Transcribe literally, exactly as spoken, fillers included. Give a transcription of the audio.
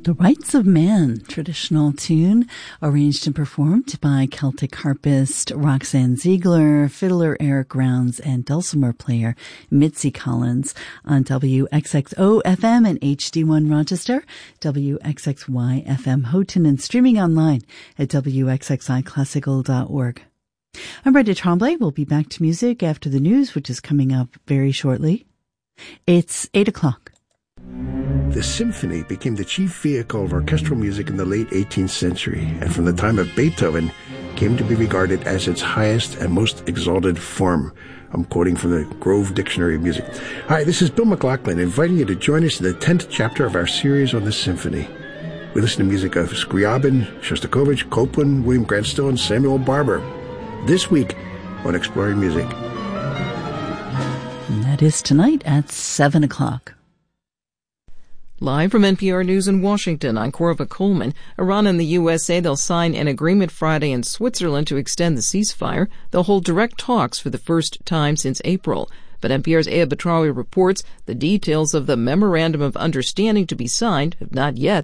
The Rights of Man, traditional tune arranged and performed by Celtic harpist Roxanne Ziegler, fiddler Eric Rounds, and dulcimer player Mitzi Collins on W X X O F M and H D one Rochester, W X X Y F M Houghton, and streaming online at W X X I classical dot org. I'm Brenda Tremblay. We'll be back to music after the news, which is coming up very shortly. It's eight o'clock. The symphony became the chief vehicle of orchestral music in the late eighteenth century, and from the time of Beethoven came to be regarded as its highest and most exalted form. I'm quoting from the Grove Dictionary of Music. Hi, this is Bill McLaughlin, inviting you to join us in the tenth chapter of our series on the symphony. We listen to music of Scriabin, Shostakovich, Copland, William Grant Still, and Samuel Barber. This week on Exploring Music. And that is tonight at seven o'clock. Live from N P R News in Washington, I'm Corva Coleman. Iran and the U S say they'll sign an agreement Friday in Switzerland to extend the ceasefire. They'll hold direct talks for the first time since April. But N P R's Aya Batrawi reports the details of the Memorandum of Understanding to be signed have not yet